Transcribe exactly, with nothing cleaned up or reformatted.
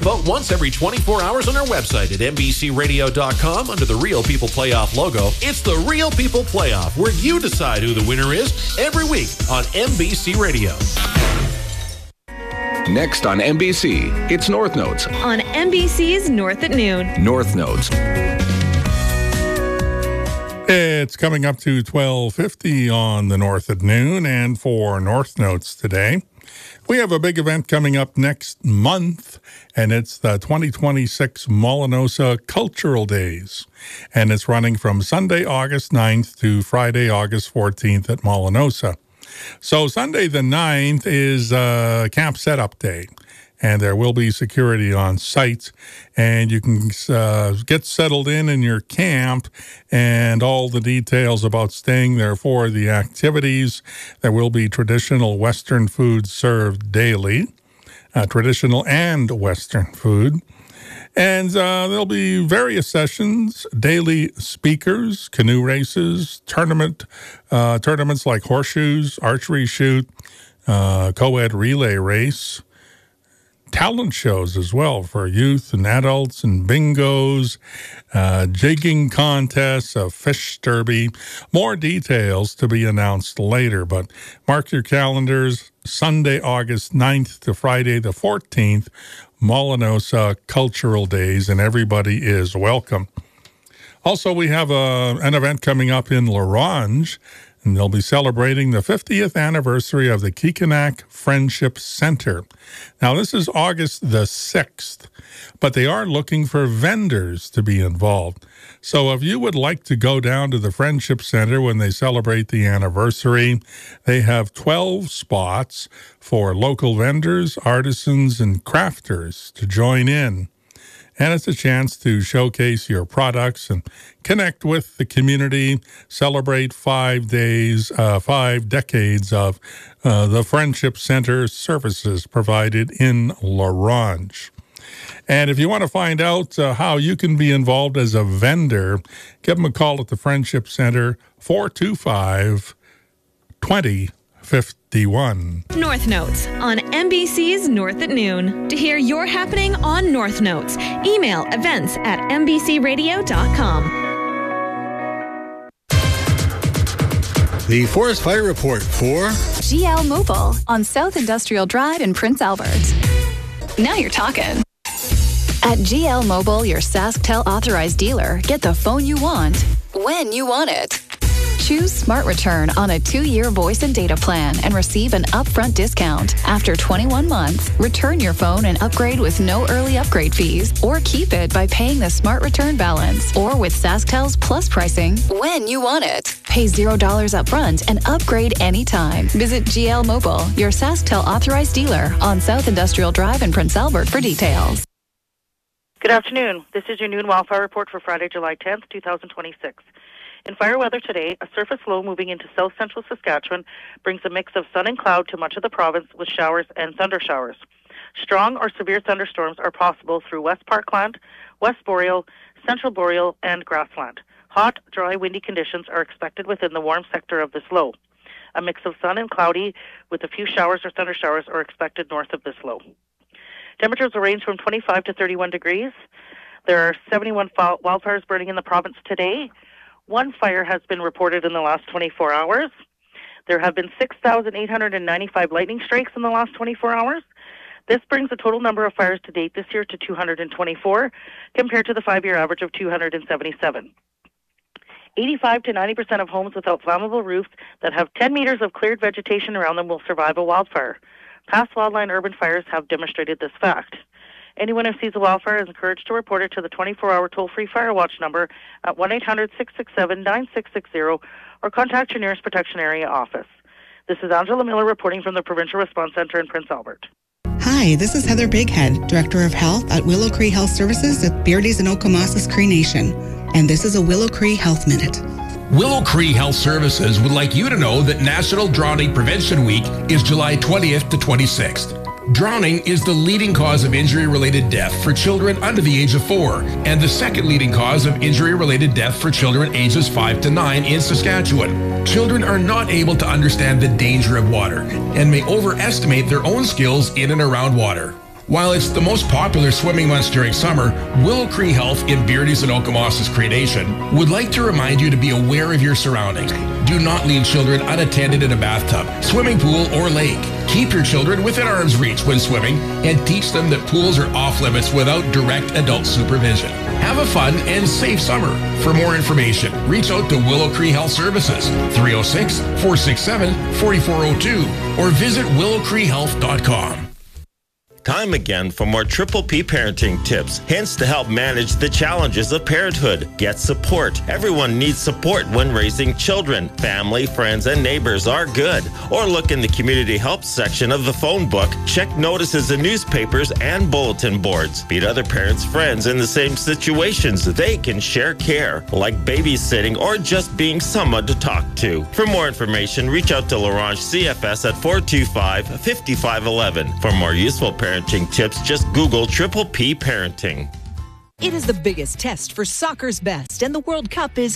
Vote once every twenty-four hours on our website at N B C radio dot com under the Real People Playoff logo. It's the Real People Playoff, where you decide who the winner is every week on N B C Radio. Next on N B C, it's North Notes. On N B C's North at Noon. North Notes. It's coming up to twelve fifty on the North at Noon, and for North Notes today, we have a big event coming up next month, and it's the twenty twenty-six Mollinosa Cultural Days, and it's running from Sunday, August ninth to Friday, August fourteenth at Mollinosa. So Sunday the ninth is uh, Camp Setup Day, and there will be security on site, and you can uh, get settled in in your camp and all the details about staying there for the activities. There will be traditional Western food served daily, uh, traditional and Western food. And uh, there'll be various sessions, daily speakers, canoe races, tournament uh, tournaments like horseshoes, archery shoot, uh, co-ed relay race, talent shows as well for youth and adults, and bingos, uh, jigging contests, a fish derby. More details to be announced later, but mark your calendars, Sunday, August ninth to Friday the fourteenth, Mollinosa Cultural Days, and everybody is welcome. Also, we have a, an event coming up in La Ronge, and they'll be celebrating the fiftieth anniversary of the Kikanak Friendship Center. Now, this is August the sixth, but they are looking for vendors to be involved. So if you would like to go down to the Friendship Center when they celebrate the anniversary, they have twelve spots for local vendors, artisans, and crafters to join in. And it's a chance to showcase your products and connect with the community, celebrate five days, uh, five decades of uh, the Friendship Center services provided in La Ronge. And if you want to find out uh, how you can be involved as a vendor, give them a call at the Friendship Center, four two five, two zero fifty-one. North Notes on N B C's North at Noon. To hear your happening on North Notes, email events at N B C radio dot com. The Forest Fire Report for G L Mobile on South Industrial Drive in Prince Albert. Now you're talking. At G L Mobile, your SaskTel authorized dealer, get the phone you want when you want it. Choose Smart Return on a two-year voice and data plan and receive an upfront discount. After twenty-one months, return your phone and upgrade with no early upgrade fees, or keep it by paying the Smart Return balance, or with SaskTel's Plus pricing when you want it. Pay zero dollars upfront and upgrade anytime. Visit G L Mobile, your SaskTel authorized dealer on South Industrial Drive in Prince Albert for details. Good afternoon. This is your noon wildfire report for Friday, July tenth, two thousand twenty-six. In fire weather today, a surface low moving into south-central Saskatchewan brings a mix of sun and cloud to much of the province with showers and thunder showers. Strong or severe thunderstorms are possible through West Parkland, West Boreal, Central Boreal, and Grassland. Hot, dry, windy conditions are expected within the warm sector of this low. A mix of sun and cloudy with a few showers or thunder showers are expected north of this low. Temperatures will range from twenty-five to thirty-one degrees. There are seventy-one wildfires burning in the province today. One fire has been reported in the last twenty-four hours. There have been six thousand eight hundred ninety-five lightning strikes in the last twenty-four hours. This brings the total number of fires to date this year to two hundred twenty-four, compared to the five-year average of two hundred seventy-seven. eighty-five to ninety percent of homes without flammable roofs that have ten meters of cleared vegetation around them will survive a wildfire. Past wildland urban fires have demonstrated this fact. Anyone who sees a wildfire is encouraged to report it to the twenty-four hour toll-free fire watch number at one eight hundred, six six seven, nine six six zero or contact your nearest protection area office. This is Angela Miller reporting from the Provincial Response Centre in Prince Albert. Hi, this is Heather Bighead, Director of Health at Willow Cree Health Services at Beardy's and Okomasas Cree Nation. And this is a Willow Cree Health Minute. Willow Cree Health Services would like you to know that National Drowning Prevention Week is July twentieth to twenty-sixth. Drowning is the leading cause of injury-related death for children under the age of four, and the second leading cause of injury-related death for children ages five to nine in Saskatchewan. Children are not able to understand the danger of water and may overestimate their own skills in and around water. While it's the most popular swimming months during summer, Willow Cree Health in Beardy's and Okomosis Cree Nation would like to remind you to be aware of your surroundings. Do not leave children unattended in a bathtub, swimming pool, or lake. Keep your children within arm's reach when swimming and teach them that pools are off limits without direct adult supervision. Have a fun and safe summer. For more information, reach out to Willow Cree Health Services, three oh six, four six seven, four four oh two, or visit willow cree health dot com. Time again for more Triple P parenting tips, hints to help manage the challenges of parenthood. Get support. Everyone needs support when raising children. Family, friends, and neighbors are good. Or look in the community help section of the phone book. Check notices in newspapers and bulletin boards. Meet other parents, friends in the same situations. They can share care, like babysitting or just being someone to talk to. For more information, reach out to Larange C F S at four two five, five five one one. For more useful parenting tips, just Google Triple P Parenting. It is the biggest test for soccer's best, and the World Cup is